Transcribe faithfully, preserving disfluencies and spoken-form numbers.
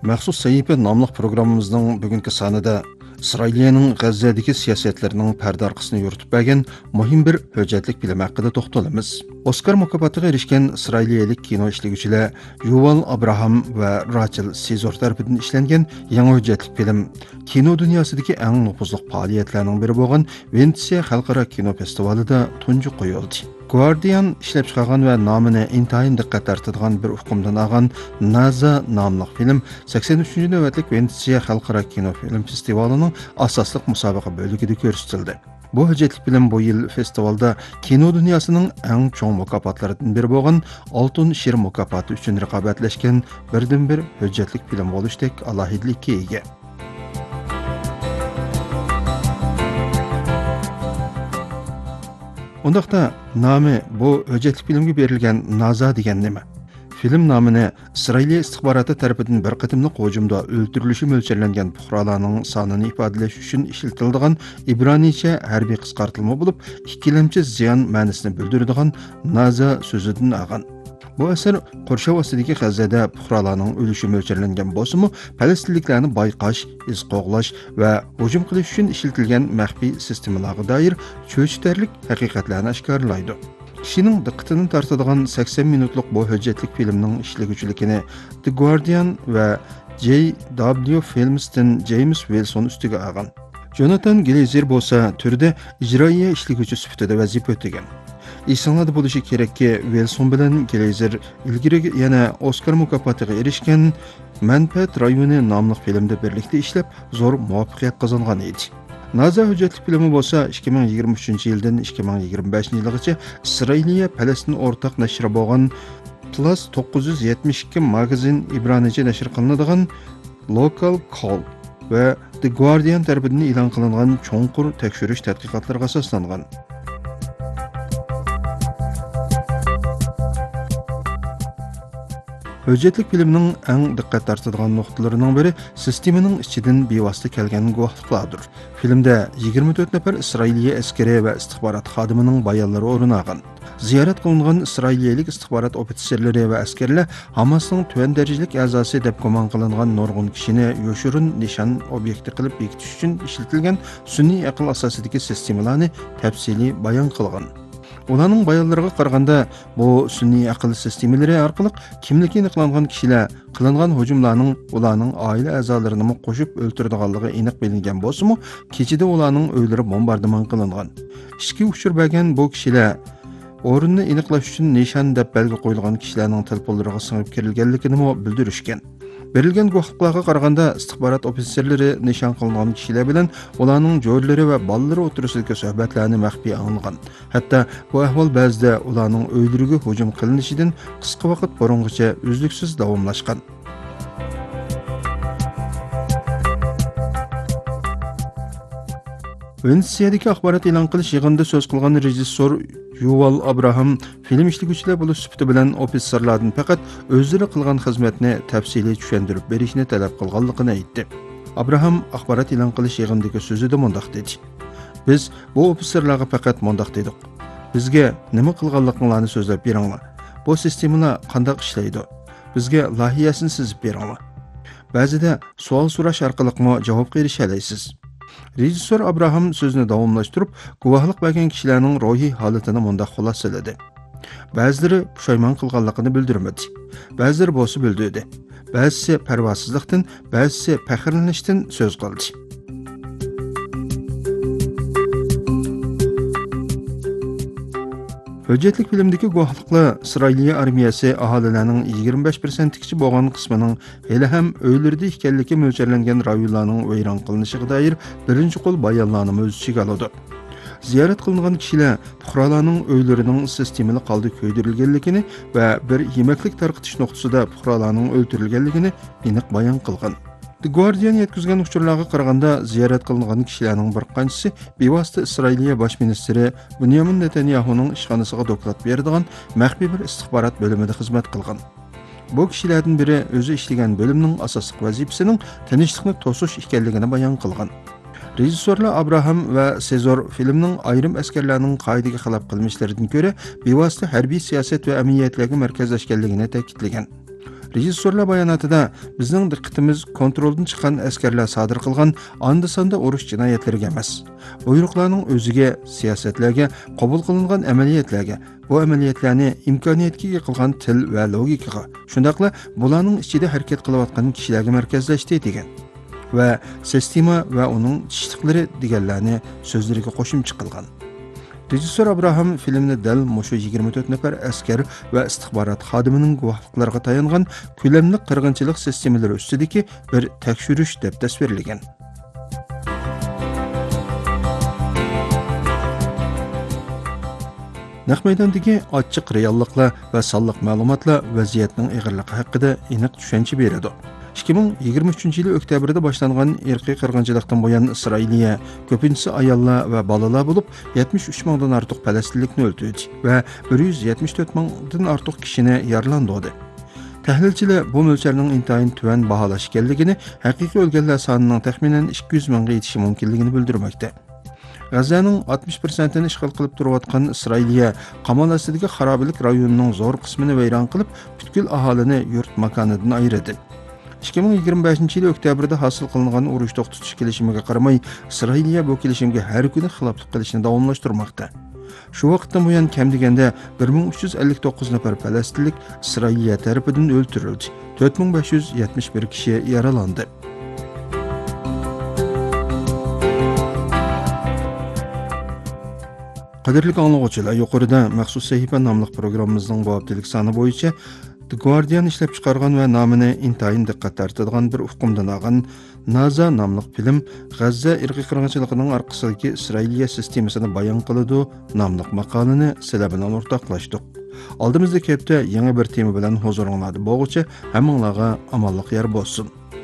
Məxsus səhifə namlıq proqramımızın bugünkü sanıda İsrailiyanın G'azzadagi siyosatlarining pərdə arqasını yoritib bergan muhim bir hujjatlik film haqida to'xtalamiz. Oskar mukofotiga erishgan İsrailiyalik kino ishlovchilar Yuval Abraham va Rachel Sizor tarafidan ishlangan yangi hujjatlik film kino dunyosidagi eng nufuzli faoliyatlarning biri bo'lgan Venetsiya xalqaro kino festivalida tunji qo'yildi. Guardian ishlab chiqargan va nomini intayin diqqat tortadigan bir uqumdan olgan Naza nomli film sakson uchinchi navbatlik Venetsiya xalqaro kino film festivalining asosli musobaqa bo'ligida ko'rsatildi. Bu hujjatli film bu yil festivalda kino dunyosining eng cho'ng mukofotlaridan biri bo'lgan Oltin Shir mukofoti uchun raqobatlashgan birdan-bir hujjatli film bo'lishdek alohidlikka ega. Ondaqda nomi bu hujjatli filmga berilgan Naza degan nima? Film nomini İsrailiya istixboroti tarafidan bir qatimliq hujumda o'ldirilishi mo'ljallangan fuqarolarning sonini ifodalash uchun ishlatiladigan ibroniycha harbiy qisqartirma bo'lib, ikkilamchi ziyon ma'nosini bildiradigan Naza so'zidan olgan. Bu asar Qo'rshav ostidagi G'azzada fuqarolarning o'lishi mo'ljallangan bo'lsa-mu, falastinliklarni bayqash, iz qo'g'lash va hujum qilish uchun ishlatilgan maxfiy sistemalarga doir cho'chitarlik haqiqatlarni oshkorlaydi. Kishining diqqatini tortadigan sakson minutlik bu hujjatlik filmning ishlaguvchiligini The Guardian va J W Films'dan James Wilson ustiga olgan. Jonathan Glazer bo'lsa, turda ijroiya ishlaguvchi sifatida vazifa o'tagan. Esinglarda bo'lishi kerakki, Wilson bilan Glazer ilgari yana Oskar mukofotiga erishgan Manfaat rayoni nomli filmda birlikda ishlab, zo'r muvaffaqiyat qozongan edi. Naza hujjatli filmi bo'lsa, ikki ming yigirma uchinchi yildan ikki ming yigirma beshinchi yilgacha Isroiliya Falastin o'rtaq nashri bo'lgan Plus to'qqiz yuz yetmish ikki magazin ibronicha nashr qilinadigan Local Call va The Guardian tarafidan e'lon qilingan cho'nqur tekshirish tadqiqotlariga asoslangan. Hujjatlik filmning eng diqqat tortadigan nuqtalarining biri sistemaning ichidan bevosita kelgan guvohliklardir. Filmda yigirma to'rt nafar Isroiliya askari va istixborot xodimining bayonlari o'rin olgan. Ziyorat qilingan Isroiliyalik istixborot ofitserlari va askarlar Hamasning tuvan darajalik a'zosi deb gumon qilingan nurg'un kishini yoshirin nishon obyekti qilib bekitish uchun ishlatilgan sun'iy aql asosidagi sistemalarni tafsiliy bayon qilgan. Ularning bayonlariga qaraganda, bu sun'iy aql sistemalari orqali kimligi aniqlangan kishilar qilingan hujumlarning ularning oila a'zolarini qo'shib o'ltirganligi aniq bilingan bo'lsa-mu, kechida ularning uylari bombardimon qilingan. Ishga uchur bergan bu kishilar o'rinni aniqlash uchun nishon deb belgi qo'yilgan kishilarning telefonlariga singib kirilganligini bildirishgan. Berilgan guvohliklarga qaraganda, istixborot ofitserlari nishon qilingan kishilar bilan ularning jo'rlari va bolalari o'tirisidagi suhbatlarni maxfiy anglagan. Hatto bu ahvol ba'zida ularning uylariga hujum qilinishidan qisqa vaqt burungacha uzluksiz davomlashgan. Venetsiyadagi axborot e'lon qilish yig'inida so'z qilgan rejissor Yuval Abraham film ishlovchilar bo'lish sifati bilan ofitserlardan faqat o'zlari qilgan xizmatni tafsiliy tushuntirib berishni talab qilganligini aytdi. Abraham axborot e'lon qilish yig'inidagi so'zida mundaq dedi: "Biz bu ofitserlarga faqat mundaq dedik. Bizga nima qilganliklarini so'zlab beringlar. Bu sistemalar qanday ishlaydi? Bizga lohiyasini sizib beringlar. Ba'zida savol so'rash orqali javob berisha olasiz." Rejissor Abraham so'zni davomlashtirib, guvohlik bergan kishilarning ruhiy holatini mundaq xulosaladi. Ba'zilari pushaymon qilganligini bildirmadi. Ba'zilari bo'lsa bildirdi. Ba'zisi parvosizlikdan, ba'zisi faxrlanishdan so'z qildi. Hujjatlik filmdagi guvohliklar İsrailiya armiyasi aholilarning yigirma besh foiz bo'lgan qismining hali ham uylarida ekanligi mo'ljallangan rayonlarning vayron qilinishiga doir birinchi qo'l bayonlarni o'z ichiga oladi. Ziyorat qilingan kishilar fuqarolarning uylarining sistemali holda ko'ydirilganligini va bir yemaklik tarqitish nuqtasida fuqarolarning o'ldirilganligini aniq bayon qilgan. The Guardian yetkazgan uchurlarga qaraganda, ziyorat qilingan kishilarning bir qanchasi bevosita Isroiliya bosh ministri Benyamin Netanyahuning ishxonasiga doklad beradigan maxfiy bir istixborot bo'limida xizmat qilgan. Bu kishilardan biri o'zi ishlagan bo'limning asosiy vazifasining tinchlikni to'sish ekanligini bayon qilgan. Rejissorlar Abraham va Sezor filmning ayrim askarlarning qoidaga xilof qilmishlaridan ko'ra bevosita harbiy siyosat va amaliyotlarga markazlashganligini ta'kidlagan. Rejissyorlar bayonotida bizning diqqatimiz kontroldan chiqqan askarlar sodir qilgan anda-sanda urush jinoyatlariga emas, buyruqlarning o'ziga, siyosatlarga, qabul qilingan amaliyotlarga, bu amaliyotlarni imkoniyatga ega qilgan til va logikaga, shundaqla bularning ichida harakat qilayotgan kishilarga markazlashdi degan va sistema va uning tishliqlari deganlarni so'zlariga qo'shimcha qilgan. Rejissor Abraham filmni dal mushu yigirma to'rt nafar askar va istixborot xodimining guvohliklariga tayangan ko'lamli qirg'inchilik sistemalari ustidagi bir tekshirish deb tasvirlagan. Naq maydondagi ochiq realliklar va sonliq ma'lumotlar vaziyatning og'irligi haqida aniq tushuncha beradi. ikki ming yigirma uchinchi yil oktyabrda boshlangan irqiy qirg'inchilikdan buyon Isroiliya ko'pincha ayollar va bolalar bo'lib yetmish uch mingdan ortiq falastinlikni o'ldirdi va bir yuz yetmish to'rt mingdan ortiq kishini yaralandırdi. Tahlilchilar bu mo'ljalning intayin tuvan baholash ekanligini, haqiqiy o'lganlar sonining taxminan ikki yuz mingga yetishi mumkinligini bildirmoqda. G'azzaning oltmish persentini ishg'ol qilib turayotgan Isroiliya qamal ostidagi xarobilik rayonining zo'r qismini vayron qilib, butkul aholini yurt makonidan ayirdi. ikki ming yigirma beshinchi yil oktyabrda hosil qilingan urush to'xtatish kelishimiga qaramay, Isroiliya bu kelishimga har kuni xiloflik qilishni davomlashtirmoqda. Shu vaqtdan buyon kam deganda bir ming uch yuz ellik to'qqiz nafar falastinlik Isroiliya tarafidan o'ldirildi. to'rt ming besh yuz yetmish bir kishi yaralandi. Qadrli anglag'uvchilar, yuqorida maxsus sahifa nomli programmamizning bu haftalik soni bo'yicha The Guardian ishlab chiqargan va nomini intayin diqqat tortadigan bir uqumdan olgan Naza nomli film G'azza irqiy qirg'inchiligining orqasidagi Isroiliya sistemasini bayon qiladi nomli maqolani sizlar bilan o'rtoqlashdik. Oldimizda ketdi yangi bir tema bilan huzuringizda bo'lguncha hammanglarga omonlik yor bo'lsin.